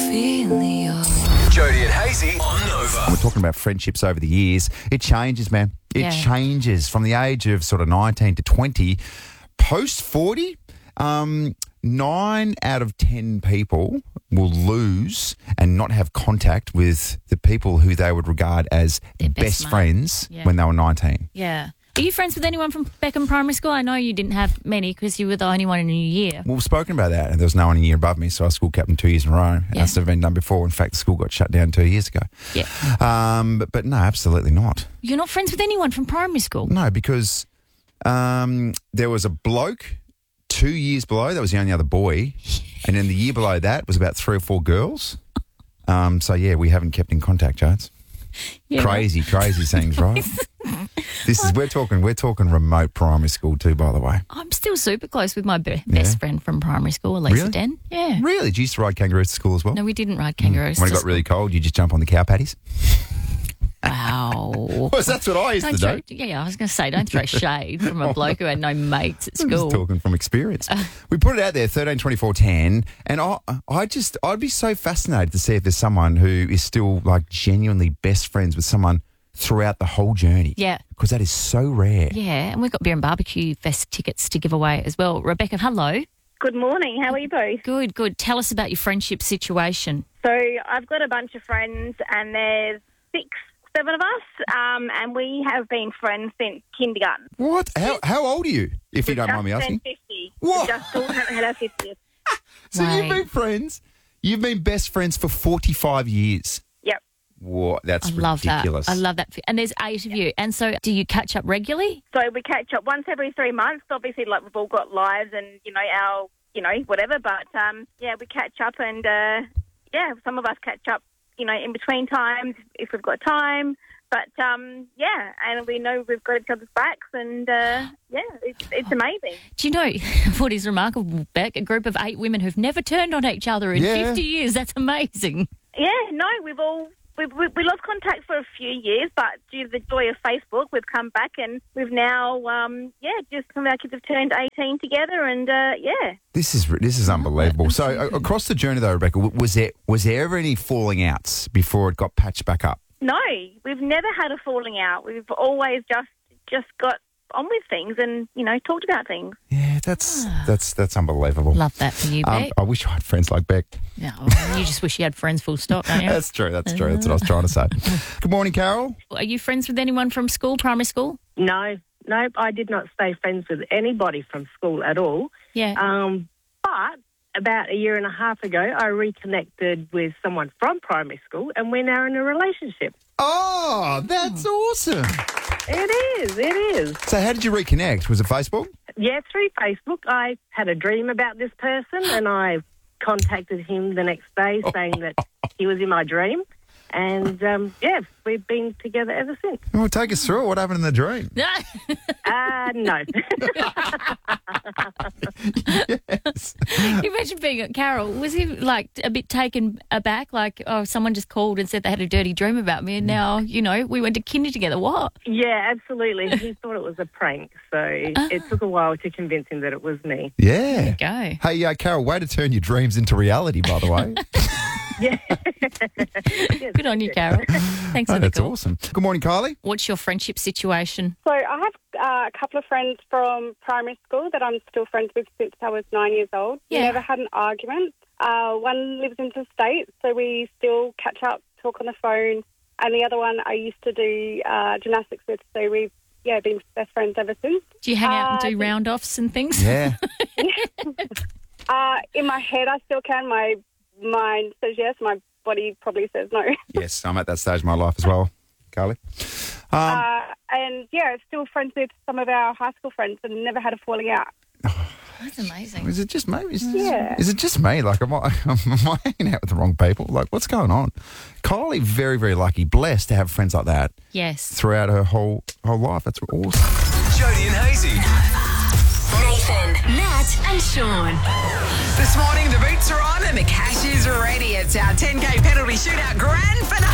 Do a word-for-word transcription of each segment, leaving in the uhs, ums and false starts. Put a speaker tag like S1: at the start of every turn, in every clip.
S1: Jody and Hazy on Nova.
S2: We're talking about friendships over the years. It changes, man. It
S3: Yeah.
S2: changes from the age of sort of nineteen to twenty. Post forty, um, nine out of ten people will lose and not have contact with the people who they would regard as
S3: Their
S2: best,
S3: best mate.
S2: friends
S3: Yeah.
S2: when they were nineteen.
S3: Yeah. Are you friends with anyone from Beckham Primary School? I know you didn't have many because you were the only one in your year.
S2: Well, we've spoken about that, and there was no one a year above me, so I was school captain two years in a row. And
S3: Yeah.
S2: that's never been done before. In fact, the school got shut down two years ago.
S3: Yeah.
S2: Um, but, but no, absolutely not.
S3: You're not friends with anyone from primary school?
S2: No, because um, there was a bloke two years below, that was the only other boy, and then the year below that was about three or four girls. Um, so, yeah, we haven't kept in contact, Jones.
S3: Yeah.
S2: Crazy, crazy things, right? This is we're talking we're talking remote primary school too, by the way.
S3: I'm still super close with my be- best
S2: Yeah.
S3: friend from primary school, Lisa
S2: Really?
S3: Den. Yeah.
S2: Really? Did you used to ride kangaroos to school as well?
S3: No, we didn't ride kangaroos.
S2: When it
S3: to
S2: got really cold, you just jump on the cow patties?
S3: Wow.
S2: Well, that's what I used
S3: Don't
S2: to
S3: throw,
S2: do.
S3: yeah, yeah, I was going to say, don't throw shade from a bloke who had no mates at
S2: I'm just
S3: school.
S2: talking from experience. We put it out there, thirteen twenty-four ten, and I, I just, I'd be so fascinated to see if there's someone who is still like genuinely best friends with someone throughout the whole journey.
S3: Yeah.
S2: Because that is so rare.
S3: Yeah, and we've got Beer and Barbecue Fest tickets to give away as well. Rebecca, hello.
S4: Good morning. How are you both?
S3: Good, good. Tell us about your friendship situation.
S4: So I've got a bunch of friends, and there's six, seven of us, um, and we have been friends since kindergarten.
S2: What? How, how old are you, if you
S4: We've
S2: don't
S4: just
S2: mind me asking?
S4: turned fifty.
S2: What?
S4: We just still haven't had our fiftieth.
S2: So
S3: Right.
S2: you've been friends, you've been best friends for forty-five years.
S4: Yep.
S2: What? That's
S3: I love
S2: ridiculous.
S3: that. I love that. And there's eight of you. And so do you catch up regularly?
S4: So we catch up once every three months. Obviously, like we've all got lives and, you know, our, you know, whatever. But, um, yeah, we catch up and, uh, yeah, some of us catch up, you know, in between times if we've got time. But, um, yeah, and we know we've got each other's backs and, uh, yeah, it's, it's amazing.
S3: Do you know what is remarkable, Beck? A group of eight women who've never turned on each other in
S2: Yeah.
S3: fifty years. That's amazing.
S4: Yeah, no, we've all... We, we, we lost contact for a few years, but due to the joy of Facebook, we've come back and we've now, um, yeah, just some of our kids have turned eighteen together and, uh, yeah.
S2: This is this is unbelievable. So a- across the journey, though, Rebecca, w- was there was there ever any falling outs before it got patched back up?
S4: No, we've never had a falling out. We've always just just got on with things and, you know, talked about things.
S2: Yeah, that's that's that's unbelievable.
S3: Love that for you,
S2: Um,
S3: Beck.
S2: I wish I had friends like Beck.
S3: No, you just wish you had friends full stop, don't you?
S2: That's true. That's true. That's what I was trying to say. Good morning, Carol.
S3: Are you friends with anyone from school, primary school?
S5: No, no, I did not stay friends with anybody from school at all.
S3: Yeah.
S5: Um, but about a year and a half ago, I reconnected with someone from primary school, and we're now in a relationship.
S2: Oh, that's awesome.
S5: It is, it is.
S2: So how did you reconnect? Was it Facebook?
S5: Yeah, through Facebook, I had a dream about this person, and I contacted him the next day saying that he was in my dream. And, um, yeah, we've been together ever since.
S2: Well, take us through it. What happened in the dream?
S5: Uh, no.
S2: Yes.
S3: You mentioned being at Carol. Was he like a bit taken aback? Like, oh, someone just called and said they had a dirty dream about me, and now, you know, we went to kinder together. What?
S5: Yeah, absolutely. He thought it was a prank, so it took a while to convince him that it was me.
S2: Yeah.
S3: Go.
S2: Hey, uh, Carol, way to turn your dreams into reality, by the way.
S5: Yeah.
S3: Good on you, Carol. Thanks
S2: Oh,
S3: for the
S2: that's
S3: call.
S2: awesome. Good morning, Kylie.
S3: What's your friendship situation?
S6: So I have uh, a couple of friends from primary school that I'm still friends with since I was nine years old.
S3: Yeah.
S6: We never had an argument. Uh, one lives in the States, so we still catch up, talk on the phone. And the other one I used to do uh, gymnastics with, so we've yeah been best friends ever since.
S3: Do you hang out and
S6: Uh,
S3: do round-offs and things?
S2: Yeah.
S6: Uh, in my head, I still can. My mind says yes. My body probably says no.
S2: Yes, I'm at that stage of my life as well, Carly. Um,
S6: Uh, and yeah, still friends with some of our high school friends and never had a falling out.
S3: That's amazing.
S2: is it just me? Is,
S6: Yeah.
S2: is it just me? Like, am I, am I hanging out with the wrong people? Like, what's going on? Kylie, very, very lucky, blessed to have friends like that
S3: Yes.
S2: throughout her whole whole life. That's awesome.
S1: Jody and Hazy.
S7: Nathan, Nat, and Sean.
S8: This morning, the boots are on and the cash is ready. It's our ten K penalty shootout grand finale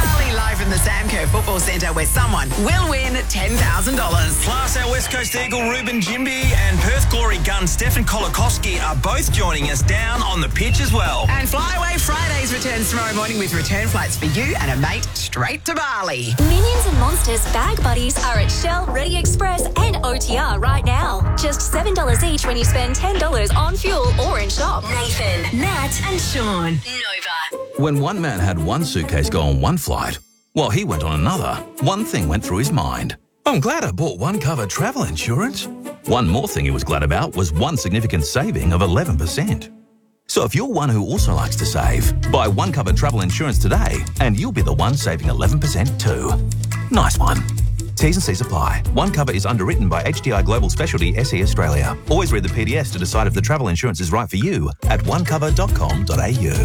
S8: live from the Samcare Football Centre where someone will win ten thousand dollars.
S9: Plus, our West Coast Eagle Ruben Jimby and Perth Glory gun Stefan Kolakowski are both joining us down on the pitch as well.
S8: And Flyaway Fridays returns tomorrow morning with return flights for you and a mate straight to Bali.
S7: Minions and Monsters Bag Buddies are at Shell, Ready Express and O T R right now. Just seven dollars each when you spend ten dollars on fuel or in shop.
S10: Nathan,
S7: Nat and Sean.
S10: Nova.
S11: When one man had one suitcase go on one flight, while he went on another, one thing went through his mind. I'm glad I bought one cover travel insurance. One more thing he was glad about was one significant saving of eleven percent. So if you're one who also likes to save, buy one cover travel insurance today and you'll be the one saving eleven percent too. Nice one. T's and C's apply. One cover is underwritten by H D I Global Specialty S E Australia. Always read the P D S to decide if the travel insurance is right for you at one cover dot com dot a u.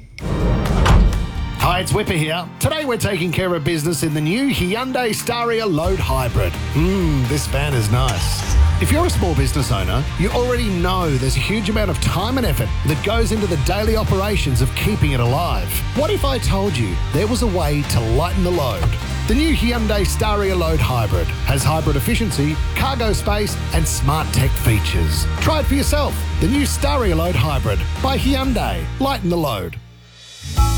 S12: Hi, it's Whipper here. Today we're taking care of business in the new Hyundai Staria Load Hybrid. Mmm, this van is nice. If you're a small business owner, you already know there's a huge amount of time and effort that goes into the daily operations of keeping it alive. What if I told you there was a way to lighten the load? The new Hyundai Staria Load Hybrid has hybrid efficiency, cargo space and smart tech features. Try it for yourself. The new Staria Load Hybrid by Hyundai. Lighten the load.